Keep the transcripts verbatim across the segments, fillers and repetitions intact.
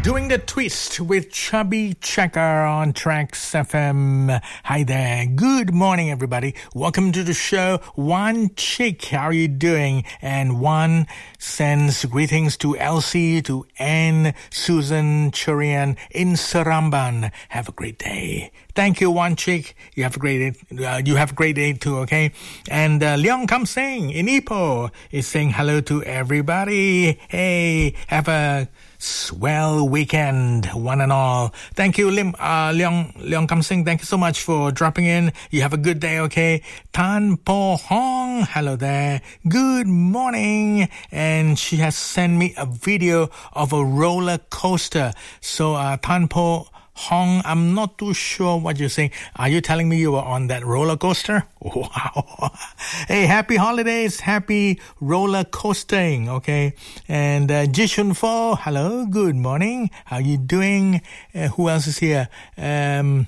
Doing the twist with Chubby Checker on Tracks F M. Hi there. Good morning, everybody. Welcome to the show. One Chick, how are you doing? And one sends greetings to Elsie, to Anne, Susan, Churian in Saramban. Have a great day. Thank you, One Chick. You have a great day. Uh, you have a great day too, okay? And uh, Leong Kam Sing in Ipoh is saying hello to everybody. Hey, have a swell weekend, one and all. Thank you, Lim, uh, Leong, Leong Kam Sing. Thank you so much for dropping in. You have a good day, okay? Tan Po Hong, hello there. Good morning. And she has sent me a video of a roller coaster. So, uh, Tan Po Hong, I'm not too sure what you're saying. Are you telling me you were on that roller coaster? Wow. Hey, happy holidays. Happy roller coasting, okay? And uh, Jishun Fo, hello. Good morning. How you doing? Uh, who else is here? Um...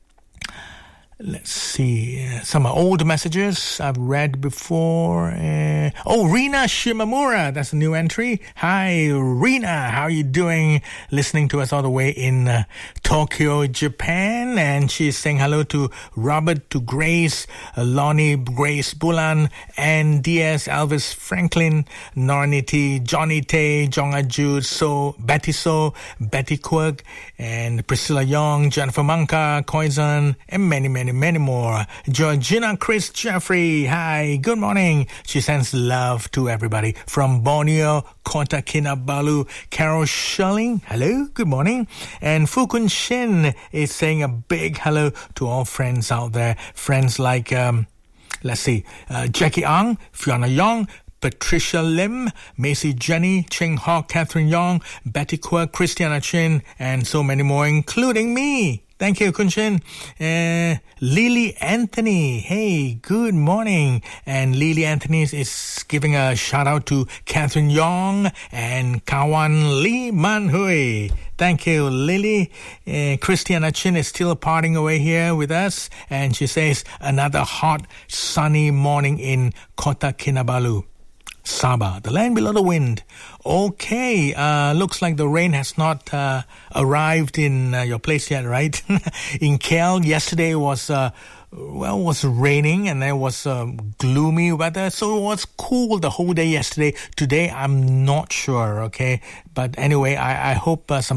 Let's see, uh, some old messages I've read before. Uh, oh, Rina Shimamura, that's a new entry. Hi, Rina, how are you doing? Listening to us all the way in uh, Tokyo, Japan. And she's saying hello to Robert, to Grace, uh, Lonnie, Grace Bulan, Ann Diaz, Elvis Franklin, Norniti, Johnny Tay, Jonga Jude, So, Betty So, Betty Quirk, and Priscilla Young, Jennifer Manka, Koizan, and many, many many more. Georgina Chris Jeffrey, hi, good morning. She sends love to everybody from Borneo, Kota Kinabalu. Carol Sherling, hello, good morning. And Fukun Shin is saying a big hello to all friends out there. Friends like, um, let's see, uh, Jackie Ang, Fiona Young, Patricia Lim, Macy Jenny, Ching Hawk, Catherine Young, Betty Quirk, Christiana Chin, and so many more, including me. Thank you, Kunshin. Uh, Lily Anthony. Hey, good morning. And Lily Anthony is giving a shout out to Catherine Yong and Kawan Lee Manhui. Thank you, Lily. Uh, Christiana Chin is still partying away here with us. And she says, another hot, sunny morning in Kota Kinabalu, Sabah, the land below the wind. Okay, uh, looks like the rain has not uh, arrived in uh, your place yet, right? In K L, yesterday was, uh, well, was raining and there was uh, gloomy weather. So it was cool the whole day yesterday. Today, I'm not sure, okay? But anyway, I, I hope uh, some